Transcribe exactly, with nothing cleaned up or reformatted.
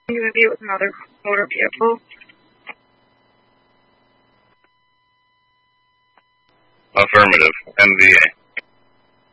You would be with another motor vehicle. Affirmative. M V A.